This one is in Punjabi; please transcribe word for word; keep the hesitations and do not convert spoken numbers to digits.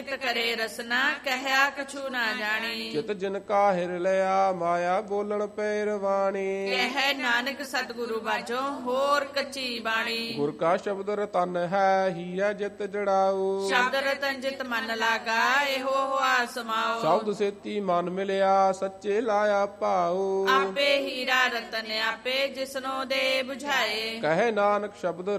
ਕਿਤ ਕਰੇ ਰਸਨਾ ਕਹਿਆ ਕਛੂ ਨਾ ਜਾਣੀ। ਚਿਤ ਜਿਨ ਕਾ ਹਿਰ ਲਿਆ ਮਾਇਆ ਬੋਲਣ ਪੈ ਰਵਾਣੀ। ਕਹਿ ਨਾਨਕ ਸਤਿਗੁਰੂ ਬਾਝੋ ਹੋਰ ਕੱਚੀ ਬਾਣੀ। ਗੁਰ ਕਾ ਸ਼ਬਦ ਰਤਨ ਹੈ ਹੀਰਾ ਜਿਤ ਜੜਾਓ। ਸ਼ਬਦ ਰਤਨ ਜਿਤ ਮਨ ਲਾਗਾ ਇਹੋ ਹੋਆ ਸਮਾਓ। ਸ਼ਬਦ ਸੇਤੀ ਮਨ ਮਿਲਿਆ ਸੱਚੇ ਲਾਇਆ ਭਾਉ। ਆਪੇ ਹੀਰਾ ਰਤਨ ਆਪੇ ਜਿਸਨੋ ਦੇ 부ਝਾਏ। ਕਹੇ ਨਾਨਕ ਸ਼ਬਦ